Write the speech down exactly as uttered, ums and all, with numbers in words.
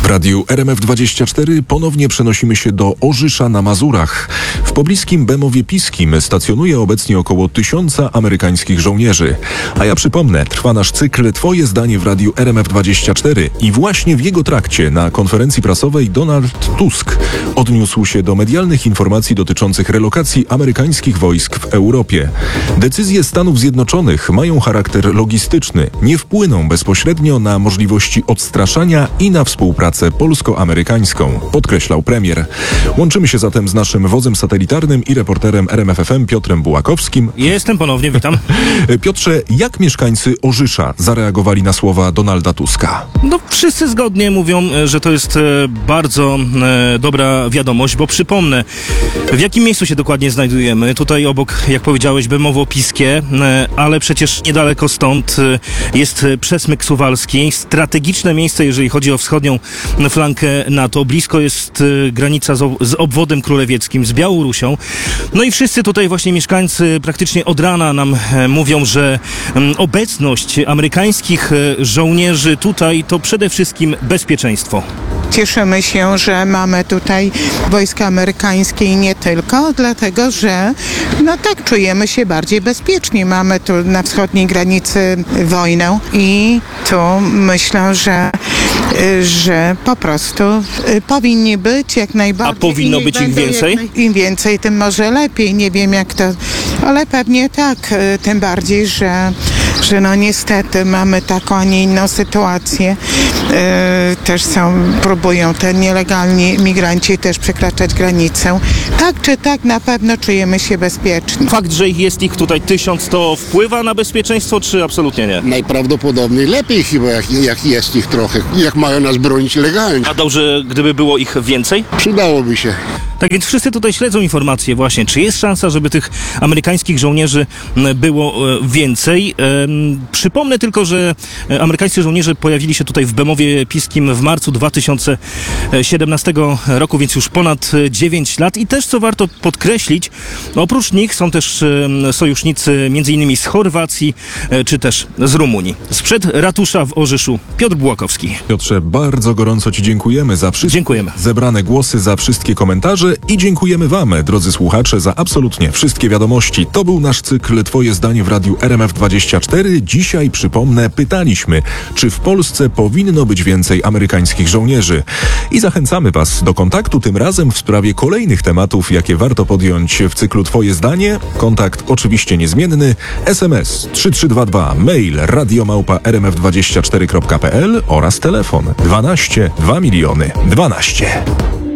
radiu R M F dwadzieścia cztery ponownie przenosimy się do Orzysza na Mazurach. W pobliskim Bemowie Piskim stacjonuje obecnie około tysiąca amerykańskich żołnierzy. A ja przypomnę, trwa nasz cykl Twoje zdanie w radiu R M F dwadzieścia cztery i właśnie w jego trakcie na konferencji prasowej Donald Tusk odniósł się do medialnych informacji dotyczących relokacji amerykańskich wojsk w Europie. Decyzje Stanów Zjednoczonych mają charakter logistyczny, nie wpłyną bezpośrednio na możliwości odstraszania i na współpracę polsko-amerykańską, podkreślał premier. Łączymy się zatem z naszym wodzem satelitarnym i reporterem R M F F M Piotrem Bułakowskim. Jestem ponownie, witam. Piotrze, jak mieszkańcy Orzysza zareagowali na słowa Donalda Tuska? No, wszyscy zgodnie mówią, że to jest bardzo e, dobra wiadomość, bo przypomnę, w jakim miejscu się dokładnie znajdujemy. Tutaj obok, jak powiedziałeś, Bemowo Piskie, e, ale przecież niedaleko stąd e, jest Przesmyk Suwalski, strategiczne miejsce, jeżeli chodzi o wschodnią flankę NATO. Blisko jest e, granica z, z obwodem królewieckim, z Białorusią. No i wszyscy tutaj właśnie mieszkańcy praktycznie od rana nam e, mówią, że m, obecność amerykańskich e, żołnierzy tutaj to przede wszystkim bezpieczeństwo. Cieszymy się, że mamy tutaj wojska amerykańskie i nie tylko, dlatego że no tak czujemy się bardziej bezpiecznie. Mamy tu na wschodniej granicy wojnę i tu myślę, że że po prostu powinni być jak najbardziej. A powinno być ich więcej? Jak, Im więcej, tym może lepiej. Nie wiem jak to, ale pewnie tak. Tym bardziej, że, że no niestety mamy taką, a nie inną sytuację. Yy, też są, próbują te nielegalni migranci też przekraczać granicę. Tak czy tak na pewno czujemy się bezpiecznie. Fakt, że ich jest ich tutaj tysiąc, to wpływa na bezpieczeństwo, czy absolutnie nie? Najprawdopodobniej lepiej chyba, jak, jak jest ich trochę, jak mają nas bronić legalnie. A dobrze, gdyby było ich więcej? Przydałoby się. Tak więc wszyscy tutaj śledzą informacje właśnie, czy jest szansa, żeby tych amerykańskich żołnierzy było więcej. Przypomnę tylko, że amerykańscy żołnierze pojawili się tutaj w Bemowie Piskim w marcu dwa tysiące siedemnastego roku, więc już ponad dziewięć lat. I też, co warto podkreślić, oprócz nich są też sojusznicy między innymi z Chorwacji, czy też z Rumunii. Sprzed ratusza w Orzyszu, Piotr Bułakowski. Piotrze, bardzo gorąco Ci dziękujemy za wszystkie Dziękujemy. zebrane głosy, za wszystkie komentarze i dziękujemy Wam, drodzy słuchacze, za absolutnie wszystkie wiadomości. To był nasz cykl Twoje zdanie w radiu R M F dwadzieścia cztery. Dzisiaj, przypomnę, pytaliśmy, czy w Polsce powinno być więcej amerykańskich żołnierzy. I zachęcamy Was do kontaktu, tym razem w sprawie kolejnych tematów, jakie warto podjąć w cyklu Twoje zdanie. Kontakt oczywiście niezmienny. S M S trzy trzy dwa dwa, mail radio małpa r m f dwadzieścia cztery kropka p l oraz telefon dwanaście dwa miliony dwanaście.